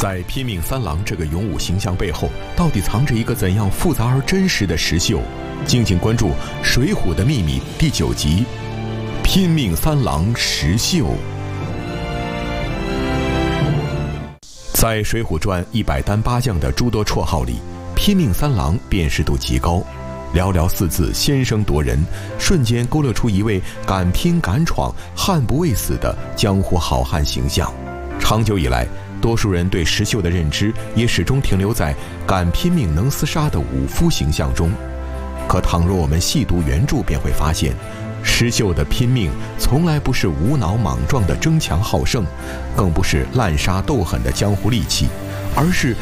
在拼命三郎这个勇武形象背后，到底藏着一个怎样复杂而真实的石秀？敬请关注《水浒的秘密》第9集《拼命三郎石秀》。在《水浒传》100单8将的诸多绰号里，拼命三郎辨识度极高，寥寥4字先声夺人，瞬间勾勒出一位敢拼敢闯、悍不畏死的江湖好汉形象。长久以来，多数人对石秀的认知也始终停留在敢拼命能厮杀的武夫形象中。可倘若我们细读原著，便会发现石秀的拼命从来不是无脑莽撞的争强好胜，更不是滥杀斗狠的江湖戾气，而是